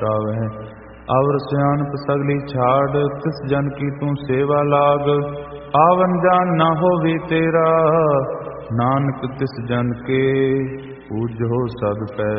ਪਰਗਟਾਵਹਿ। ਅਵਰ ਸਿਆਣਪ ਸਗਲੀ ਛਾੜ ਤਿਸ ਜਨ ਕੀ ਤੂੰ ਸੇਵਾ ਲਾਗ। ਆਵਨ ਜਾਨ ਨਾ ਹੋਵੇ ਤੇਰਾ ਨਾਨਕ ਤਿਸ ਜਨ ਕੇ ਪੂਜੋ ਸਦ ਪੈ